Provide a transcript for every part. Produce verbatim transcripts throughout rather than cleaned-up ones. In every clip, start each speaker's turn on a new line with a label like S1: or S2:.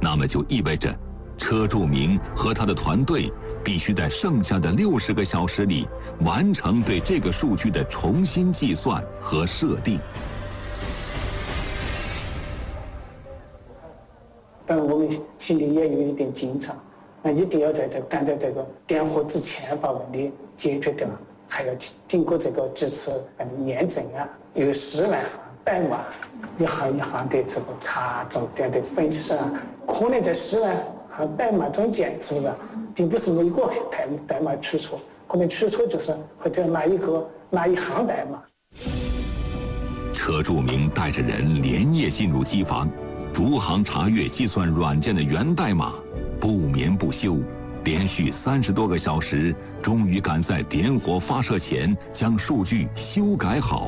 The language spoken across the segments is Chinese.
S1: 那么就意味着车柱明和他的团队必须在剩下的六十个小时里完成对这个数据的重新计算和设定。
S2: 但我们心里也有一点紧张，那一定要在这赶在这个点火之前把问题解决掉，还要经过这个几次反正验证啊，有十万行代码，一行一行的这个查重点的分析啊，可能在十万行代码中间，是不是，并不是每个代代码出错，可能出错就是或者哪一个哪一行代码。
S1: 车柱明带着人连夜进入机房，逐行查阅计算软件的源代码，不眠不休，连续三十多个小时，终于赶在点火发射前将数据修改好。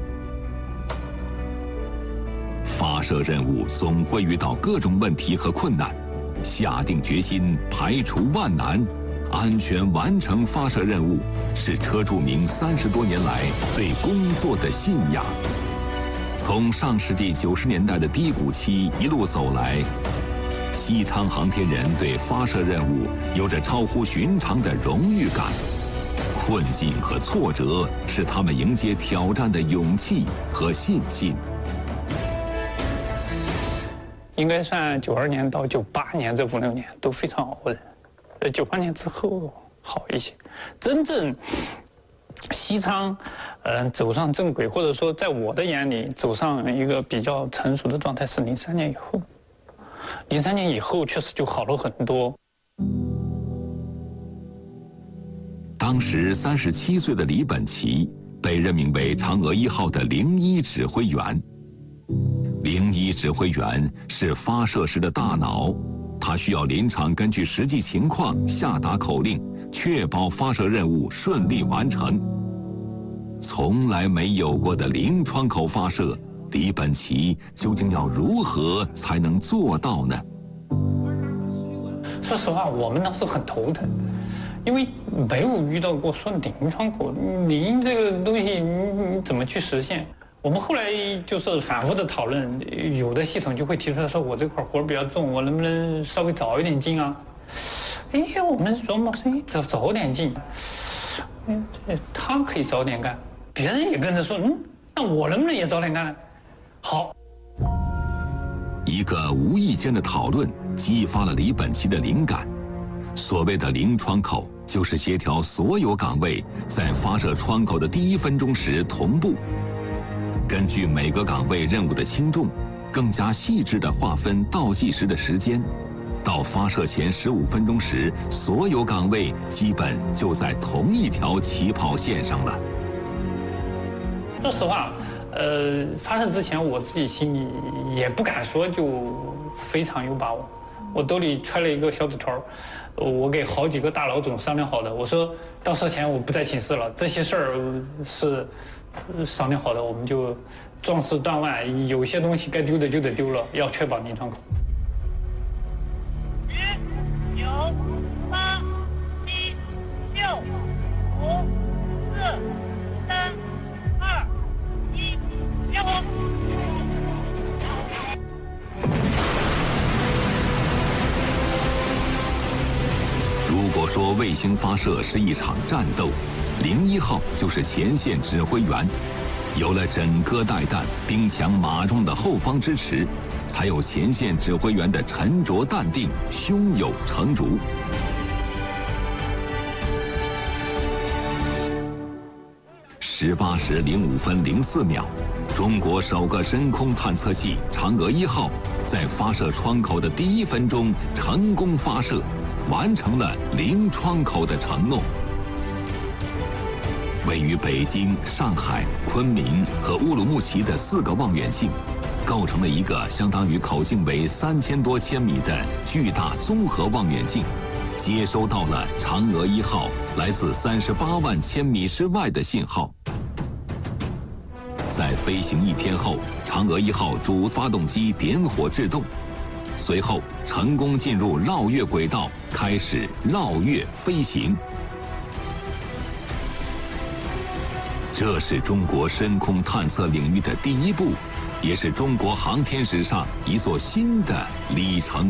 S1: 发射任务总会遇到各种问题和困难，下定决心排除万难，安全完成发射任务，是车柱明三十多年来对工作的信仰。从上世纪九十年代的低谷期一路走来，西昌航天人对发射任务有着超乎寻常的荣誉感。困境和挫折是他们迎接挑战的勇气和信心。
S3: 应该算九二年到九八年这五六年都非常熬人，呃，九八年之后好一些。真正西昌，呃，走上正轨，或者说在我的眼里走上一个比较成熟的状态是零三年以后。零三年以后确实就好了很多。
S1: 当时三十七岁的李本齐被任命为嫦娥一号的零一指挥员。零一指挥员是发射时的大脑，他需要临场根据实际情况下达口令，确保发射任务顺利完成。从来没有过的零窗口发射，李本齐究竟要如何才能做到呢？
S3: 说实话，我们当时很头疼，因为没有遇到过说零窗口，零这个东西你你怎么去实现？我们后来就是反复的讨论，有的系统就会提出来说，我这块活比较重，我能不能稍微早一点进啊？哎，我们琢磨说，哎，早早点进，嗯，他可以早点干，别人也跟着说，嗯，那我能不能也早点干呢？好，
S1: 一个无意间的讨论激发了李本齐的灵感。所谓的零窗口，就是协调所有岗位在发射窗口的第一分钟时同步。根据每个岗位任务的轻重，更加细致地划分倒计时的时间。到发射前十五分钟时，所有岗位基本就在同一条起跑线上了。
S3: 说实话，呃，发射之前我自己心里也不敢说就非常有把握。我兜里揣了一个小纸条，我给好几个大老总商量好的，我说到射前我不在寝室了，这些事儿是商量好的，我们就壮士断腕，有些东西该丢的就得丢了，要确保零窗口。
S4: 十、九、八、七、六、五、四、三、二、一，点火！
S1: 如果说卫星发射是一场战斗，零一号就是前线指挥员。有了枕戈待旦、兵强马壮的后方支持，才有前线指挥员的沉着淡定、胸有成竹。十八时零五分零四秒，中国首个深空探测器嫦娥一号在发射窗口的第一分钟成功发射，完成了零窗口的承诺。位于北京、上海、昆明和乌鲁木齐的四个望远镜，构成了一个相当于口径为三千多千米的巨大综合望远镜，接收到了嫦娥一号来自三十八万千米之外的信号。在飞行一天后，嫦娥一号主发动机点火制动，随后成功进入绕月轨道，开始绕月飞行。这是中国深空探测领域的第一步，也是中国航天史上一座新的里程